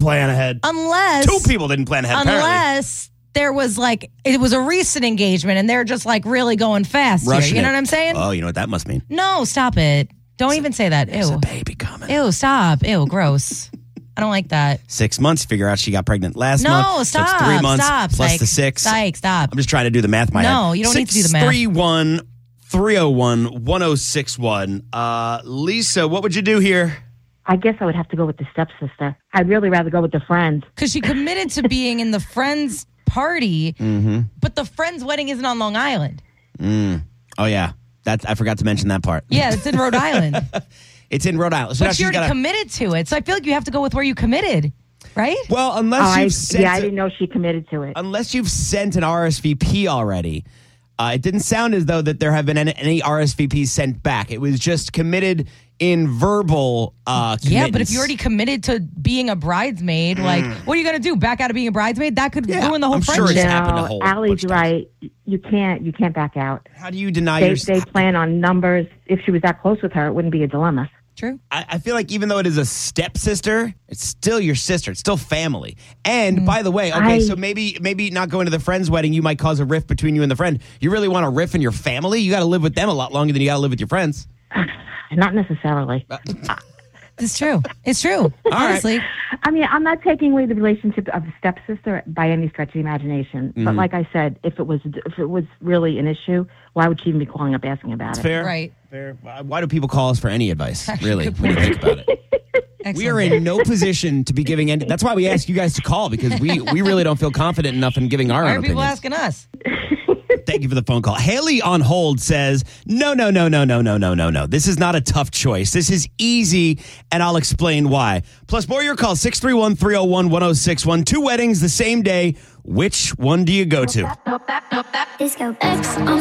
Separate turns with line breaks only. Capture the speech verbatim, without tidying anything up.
plan ahead.
Unless
Two people didn't plan ahead,
Unless
apparently.
there was like, it was a recent engagement and they're just like really going fast
Rushing
here. You know
it.
what I'm saying?
Oh, you know what that must mean?
No, stop it. Don't even say that.
There's
Ew.
a baby coming.
Ew, stop. Ew, gross. I don't like that.
Six months, figure out she got pregnant last
No,
month.
stop.
So it's three months
Stop.
plus
Psych.
the six.
Psych, stop.
I'm just trying to do the math in my
No,
head.
you don't need to do the math.
six three one, three oh one, one oh six one. Uh, Lisa, what would you do here?
I guess I would have to go with the stepsister. I'd really rather go with the friend.
Because she committed to being in the friend's party,
Mm-hmm.
but the friend's wedding isn't on Long Island.
Mm. Oh, yeah. That's, I forgot to mention that part.
Yeah, it's in Rhode Island.
It's in Rhode Island. So now
But she
she's
already
gotta-
committed to it. So I feel like you have to go with where you committed, right?
Well, unless
Oh,
you've
I,
sent
yeah, I
a-
didn't know she committed to it.
unless you've sent an R S V P already. Uh, it didn't sound as though that there have been any, any R S V Ps sent back. It was just committed in verbal uh
Yeah, but if you already committed to being a bridesmaid, like, what are you going to do? Back out of being a bridesmaid? That could
Yeah,
ruin the whole
I'm sure
friendship.
it's happened a whole
no, Allie's
bunch of times.
right. You can't. You can't back out.
How do you deny
They,
your...
they plan on numbers. If she was that close with her, it wouldn't be a dilemma.
True.
I, I feel like even though it is a stepsister, it's still your sister. It's still family. And by the way, okay,
I-
so maybe maybe not going to the friend's wedding, you might cause a rift between you and the friend. You really want a rift in your family? You got to live with them a lot longer than you got to live with your friends.
Not necessarily.
It's true. It's true. Honestly.
I mean, I'm not taking away the relationship of the stepsister by any stretch of the imagination.
Mm-hmm.
But like I said, if it was if it was really an issue, why would she even be calling up asking about it?
Fair.
Right.
Fair. Why why do people call us for any advice, really,
Good
when you think about it?
Excellent.
We are in no position to be giving any... That's why we ask you guys to call, because we, we really don't feel confident enough in giving our
Why
own
are people
opinions.
asking us?
Thank you for the phone call. Haley on hold says, no, no, no, no, no, no, no, no, no. This is not a tough choice. This is easy, and I'll explain why. Plus, more of your calls, six three one, three oh one, one oh six one. Two weddings the same day. Which one do you go to?
Disco X on